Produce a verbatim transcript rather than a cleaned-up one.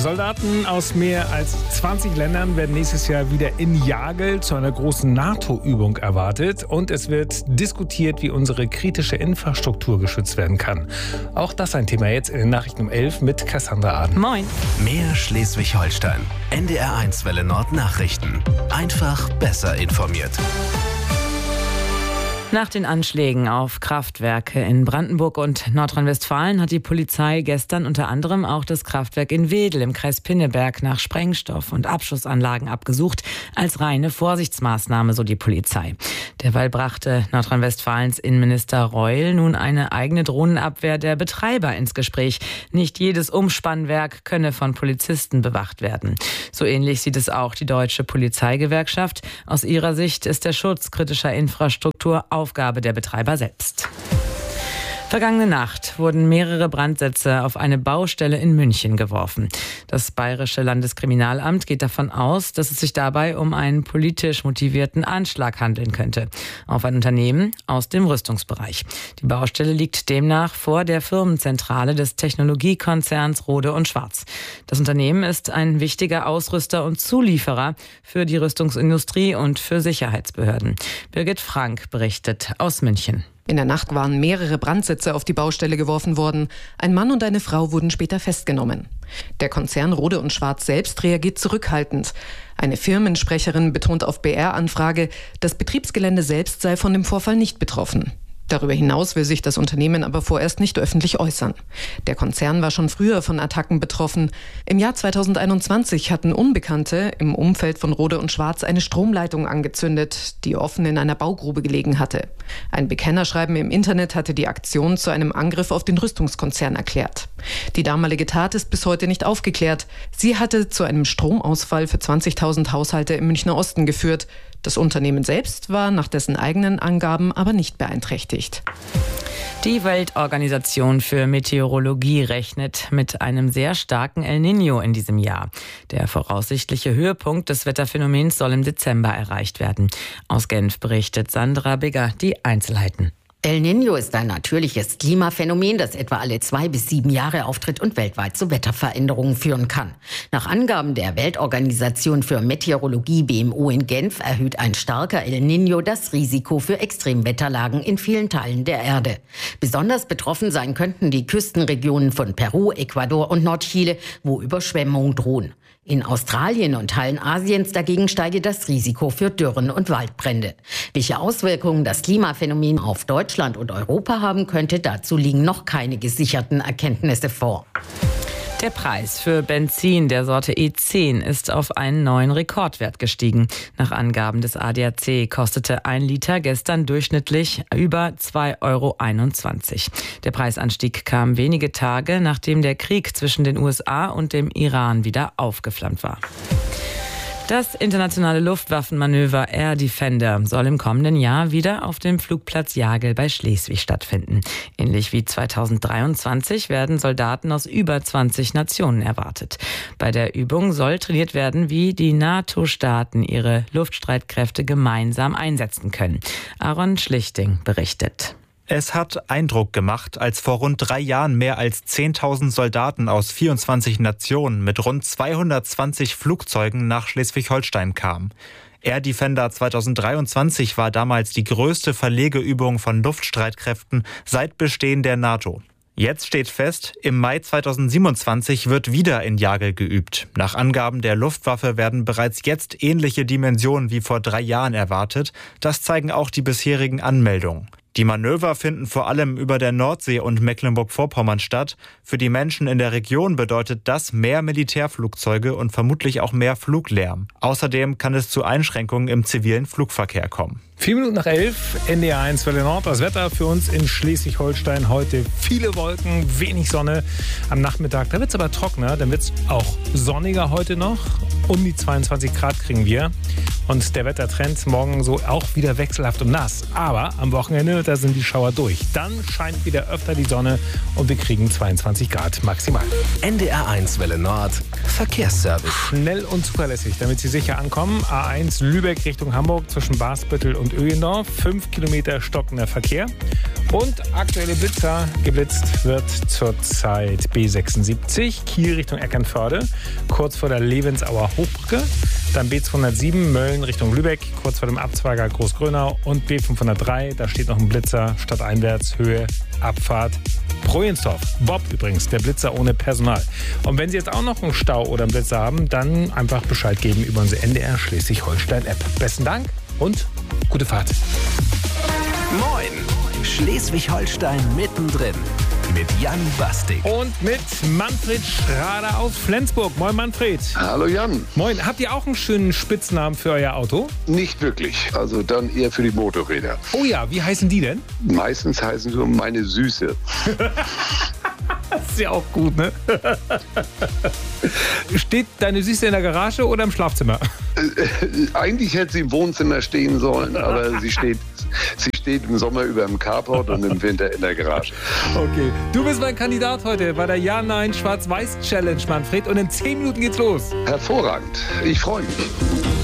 Soldaten aus mehr als zwanzig Ländern werden nächstes Jahr wieder in Jagel zu einer großen NATO-Übung erwartet. Und es wird diskutiert, wie unsere kritische Infrastruktur geschützt werden kann. Auch das ein Thema jetzt in den Nachrichten um elf mit Cassandra Aden. Moin. Mehr Schleswig-Holstein. N D R eins Welle Nord Nachrichten. Einfach besser informiert. Nach den Anschlägen auf Kraftwerke in Brandenburg und Nordrhein-Westfalen hat die Polizei gestern unter anderem auch das Kraftwerk in Wedel im Kreis Pinneberg nach Sprengstoff und Abschussanlagen abgesucht, als reine Vorsichtsmaßnahme, so die Polizei. Derweil brachte Nordrhein-Westfalens Innenminister Reul nun eine eigene Drohnenabwehr der Betreiber ins Gespräch. Nicht jedes Umspannwerk könne von Polizisten bewacht werden. So ähnlich sieht es auch die Deutsche Polizeigewerkschaft. Aus ihrer Sicht ist der Schutz kritischer Infrastruktur Aufgabe der Betreiber selbst. Vergangene Nacht wurden mehrere Brandsätze auf eine Baustelle in München geworfen. Das Bayerische Landeskriminalamt geht davon aus, dass es sich dabei um einen politisch motivierten Anschlag handeln könnte. Auf ein Unternehmen aus dem Rüstungsbereich. Die Baustelle liegt demnach vor der Firmenzentrale des Technologiekonzerns Rohde und Schwarz. Das Unternehmen ist ein wichtiger Ausrüster und Zulieferer für die Rüstungsindustrie und für Sicherheitsbehörden. Birgit Frank berichtet aus München. In der Nacht waren mehrere Brandsätze auf die Baustelle geworfen worden. Ein Mann und eine Frau wurden später festgenommen. Der Konzern Rohde und Schwarz selbst reagiert zurückhaltend. Eine Firmensprecherin betont auf B R-Anfrage, das Betriebsgelände selbst sei von dem Vorfall nicht betroffen. Darüber hinaus will sich das Unternehmen aber vorerst nicht öffentlich äußern. Der Konzern war schon früher von Attacken betroffen. Im Jahr zweitausendeinundzwanzig hatten Unbekannte im Umfeld von Rohde und Schwarz eine Stromleitung angezündet, die offen in einer Baugrube gelegen hatte. Ein Bekennerschreiben im Internet hatte die Aktion zu einem Angriff auf den Rüstungskonzern erklärt. Die damalige Tat ist bis heute nicht aufgeklärt. Sie hatte zu einem Stromausfall für zwanzigtausend Haushalte im Münchner Osten geführt. Das Unternehmen selbst war nach dessen eigenen Angaben aber nicht beeinträchtigt. Die Weltorganisation für Meteorologie rechnet mit einem sehr starken El Niño in diesem Jahr. Der voraussichtliche Höhepunkt des Wetterphänomens soll im Dezember erreicht werden. Aus Genf berichtet Sandra Bigger die Einzelheiten. El Niño ist ein natürliches Klimaphänomen, das etwa alle zwei bis sieben Jahre auftritt und weltweit zu Wetterveränderungen führen kann. Nach Angaben der Weltorganisation für Meteorologie B M O in Genf erhöht ein starker El Niño das Risiko für Extremwetterlagen in vielen Teilen der Erde. Besonders betroffen sein könnten die Küstenregionen von Peru, Ecuador und Nordchile, wo Überschwemmungen drohen. In Australien und Teilen Asiens dagegen steige das Risiko für Dürren und Waldbrände. Welche Auswirkungen das Klimaphänomen auf Deutschland und Europa haben könnte, dazu liegen noch keine gesicherten Erkenntnisse vor. Der Preis für Benzin der Sorte E zehn ist auf einen neuen Rekordwert gestiegen. Nach Angaben des A D A C kostete ein Liter gestern durchschnittlich über zwei Euro einundzwanzig. Der Preisanstieg kam wenige Tage, nachdem der Krieg zwischen den U S A und dem Iran wieder aufgeflammt war. Das internationale Luftwaffenmanöver Air Defender soll im kommenden Jahr wieder auf dem Flugplatz Jagel bei Schleswig stattfinden. Ähnlich wie zweitausenddreiundzwanzig werden Soldaten aus über zwanzig Nationen erwartet. Bei der Übung soll trainiert werden, wie die NATO-Staaten ihre Luftstreitkräfte gemeinsam einsetzen können. Aaron Schlichting berichtet. Es hat Eindruck gemacht, als vor rund drei Jahren mehr als zehntausend Soldaten aus vierundzwanzig Nationen mit rund zweihundertzwanzig Flugzeugen nach Schleswig-Holstein kamen. Air Defender zweitausenddreiundzwanzig war damals die größte Verlegeübung von Luftstreitkräften seit Bestehen der NATO. Jetzt steht fest, im Mai zweitausendsiebenundzwanzig wird wieder in Jagel geübt. Nach Angaben der Luftwaffe werden bereits jetzt ähnliche Dimensionen wie vor drei Jahren erwartet. Das zeigen auch die bisherigen Anmeldungen. Die Manöver finden vor allem über der Nordsee und Mecklenburg-Vorpommern statt. Für die Menschen in der Region bedeutet das mehr Militärflugzeuge und vermutlich auch mehr Fluglärm. Außerdem kann es zu Einschränkungen im zivilen Flugverkehr kommen. Vier Minuten nach elf, N D R eins Welle Nord. Das Wetter für uns in Schleswig-Holstein heute viele Wolken, wenig Sonne am Nachmittag. Da wird es aber trockener, dann wird es auch sonniger heute noch. Um die zweiundzwanzig Grad kriegen wir. Und der Wettertrend morgen so auch wieder wechselhaft und nass. Aber am Wochenende, da sind die Schauer durch. Dann scheint wieder öfter die Sonne und wir kriegen zweiundzwanzig Grad maximal. N D R eins Welle Nord, Verkehrsservice. Schnell und zuverlässig, damit Sie sicher ankommen. A eins Lübeck Richtung Hamburg zwischen Basbüttel und Öhendorf. Fünf Kilometer stockender Verkehr. Und aktuelle Blitzer, geblitzt wird zurzeit B sechsundsiebzig, Kiel Richtung Eckernförde, kurz vor der Levensauer Hochbrücke. Dann B zweihundertsieben, Mölln Richtung Lübeck, kurz vor dem Abzweiger Großgrönau. Und B fünfhundertdrei, da steht noch ein Blitzer, stadteinwärts, Höhe, Abfahrt, Projensdorf. Bob übrigens, der Blitzer ohne Personal. Und wenn Sie jetzt auch noch einen Stau oder einen Blitzer haben, dann einfach Bescheid geben über unsere N D R Schleswig-Holstein-App. Besten Dank und gute Fahrt. Moin! Schleswig-Holstein mittendrin mit Jan Bastik. Und mit Manfred Schrader aus Flensburg. Moin Manfred. Hallo Jan. Moin. Habt ihr auch einen schönen Spitznamen für euer Auto? Nicht wirklich. Also dann eher für die Motorräder. Oh ja, wie heißen die denn? Meistens heißen sie meine Süße. Das ist ja auch gut, ne? Steht deine Süße in der Garage oder im Schlafzimmer? Äh, eigentlich hätte sie im Wohnzimmer stehen sollen, aber sie steht, sie steht im Sommer über dem Carport und im Winter in der Garage. Okay, du bist mein Kandidat heute bei der Ja-Nein-Schwarz-Weiß-Challenge, Manfred. Und in zehn Minuten geht's los. Hervorragend. Ich freue mich.